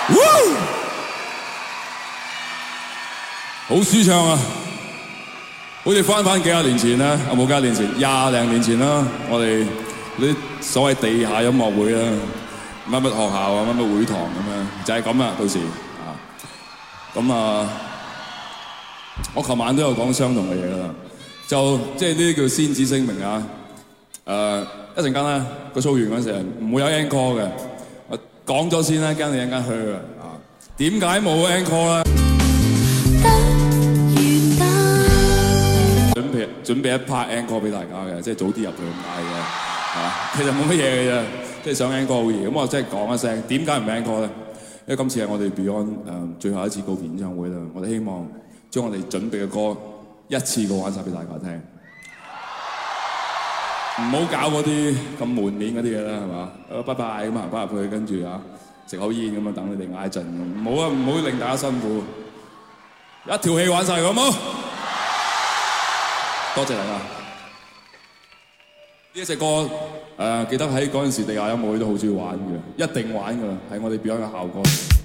好舒暢啊！好似翻幾廿年前啦，有冇幾廿年前？20零年前啦，我哋啲所謂地下音樂會啦，乜乜學校啊，乜乜會堂咁樣，就係咁啊！到時啊，咁啊，我琴晚都有講相同嘅嘢啦，就即係呢啲叫先旨聲明啊！一陣間咧個 show 完嗰陣時唔會有 encore 嘅，我講咗先啦，驚你一陣間去啊！點解冇 encore 咧？準備一 part encore 俾大家嘅，即係早啲入去咁解嘅，其實冇乜嘢嘅啫，即係想 encore 好易。咁我即係講一聲，點解唔 encore 咧？因為今次係我哋 Beyond 最後一次告別演唱會啦，我哋希望將我哋準備嘅歌一次過玩晒俾大家聽，唔好搞嗰啲咁門面嗰啲嘢啦，係嘛？拜拜咁行翻入去，跟住食口煙咁等你哋嗌一陣，唔好啊，唔好令大家辛苦，一條氣玩晒佢好冇？多謝大家！呢一隻歌記得喺嗰陣時地下音樂會都好中意玩嘅，一定玩㗎啦，係我哋 Beyond 嘅校歌。